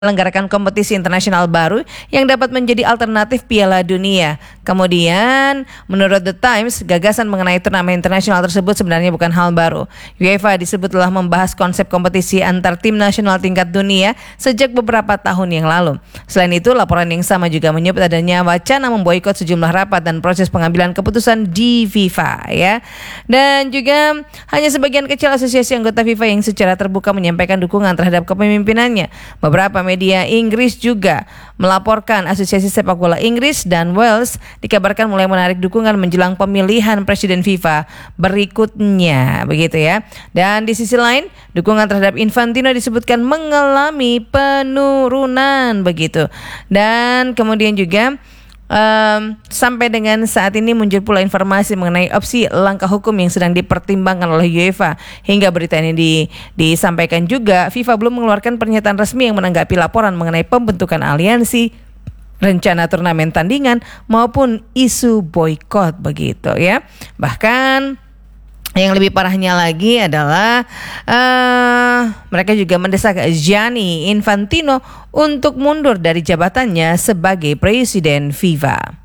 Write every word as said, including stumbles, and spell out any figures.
Menyelenggarakan kompetisi internasional baru yang dapat menjadi alternatif Piala Dunia. Kemudian, menurut The Times, gagasan mengenai turnamen internasional tersebut sebenarnya bukan hal baru. UEFA disebut telah membahas konsep kompetisi antar tim nasional tingkat dunia sejak beberapa tahun yang lalu. Selain itu, laporan yang sama juga menyebut adanya wacana memboikot sejumlah rapat dan proses pengambilan keputusan di FIFA, ya. Dan juga hanya sebagian kecil asosiasi anggota FIFA yang secara terbuka menyampaikan dukungan terhadap kepemimpinannya. Beberapa media Inggris juga melaporkan Asosiasi Sepak Bola Inggris dan Wales dikabarkan mulai menarik dukungan menjelang pemilihan Presiden FIFA berikutnya, begitu ya. Dan di sisi lain, dukungan terhadap Infantino disebutkan mengalami penurunan, begitu. Dan kemudian juga Um, sampai dengan saat ini muncul pula informasi mengenai opsi langkah hukum yang sedang dipertimbangkan oleh UEFA. Hingga berita ini di, disampaikan juga, FIFA belum mengeluarkan pernyataan resmi yang menanggapi laporan mengenai pembentukan aliansi, rencana turnamen tandingan maupun isu boikot, begitu ya. Bahkan yang lebih parahnya lagi adalah uh, mereka juga mendesak Gianni Infantino untuk mundur dari jabatannya sebagai presiden FIFA.